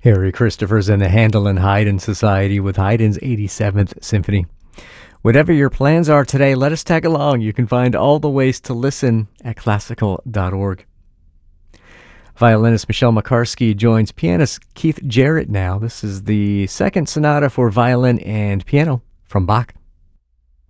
Harry Christopher's in the Handel and Haydn Society with Haydn's 87th Symphony. Whatever your plans are today, let us tag along. You can find all the ways to listen at classical.org. Violinist Michelle Makarski joins pianist Keith Jarrett now. This is the second sonata for violin and piano from Bach.